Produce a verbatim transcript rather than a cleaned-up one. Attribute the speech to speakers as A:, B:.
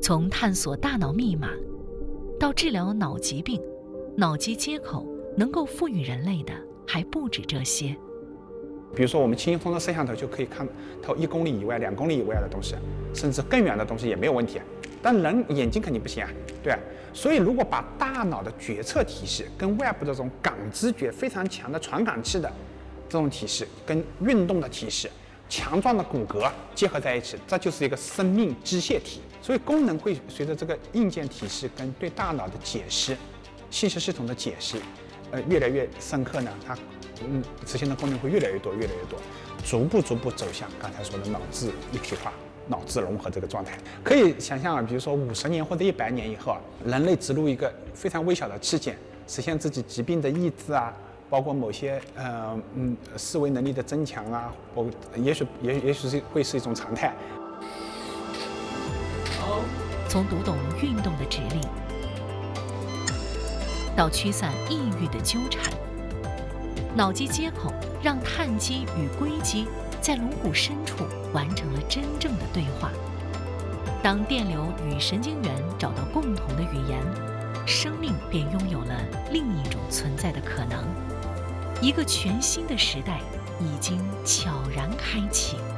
A: 从探索大脑密码，到治疗脑疾病，脑机接口能够赋予人类的还不止这些。
B: 比如说，我们轻轻松松摄像头就可以看透一公里以外、两公里以外的东西，甚至更远的东西也没有问题。但人眼睛肯定不行啊，对啊。所以，如果把大脑的决策提示跟外部的这种感知觉非常强的传感器的这种提示，跟运动的提示、强壮的骨骼结合在一起，这就是一个生命机械体。所以，功能会随着这个硬件提示跟对大脑的解释、信息系统的解释，呃，越来越深刻呢，它嗯实现的功能会越来越多、越来越多，逐步逐步走向刚才说的脑智一体化、脑智融合这个状态。可以想象啊，比如说五十年或者一百年以后啊，人类植入一个非常微小的器件，实现自己疾病的抑制啊。包括某些呃嗯思维能力的增强啊，包括也许也也许是会是一种常态。
A: 从读懂运动的指令，到驱散抑郁的纠缠，脑机接口让碳基与硅基在颅骨深处完成了真正的对话。当电流与神经元找到共同的语言，生命便拥有了另一种存在的可能。一个全新的时代已经悄然开启。